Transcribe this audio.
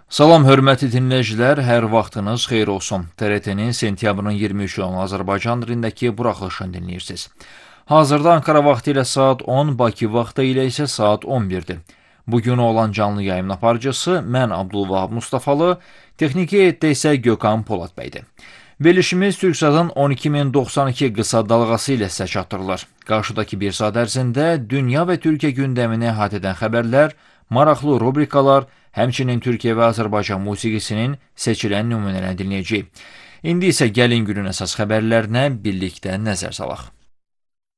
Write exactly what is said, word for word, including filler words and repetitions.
Salam, hörmətli dinləyicilər, hər vaxtınız xeyir olsun. T R T-nin sentyabrın iyirmi üçü olan Azərbaycan dilindəki buraxılışını dinləyirsiniz. Hazırda Ankara vaxtı ilə saat on, Bakı vaxtı ilə isə saat on birdir. Bugün olan canlı yayımın aparıcısı mən Abdulvahab Mustafalı, texniki heyətdə isə Gökhan Polad bəydir. Verilişimiz Türkcell'ın on iki min doxsan iki qısa dalğası ilə sizə çatdırılır. Qarşıdakı bir saat ərzində dünya və Türkiyə gündəmini əhatə edən xəbərlər, maraqlı rubrikalar, həmçinin Türkiyə və Azərbaycan musiqisinin seçilən nümunələrini dinləyəcəyik. İndi isə gəlin günün əsas xəbərlərinə birlikdə nəzər salaq.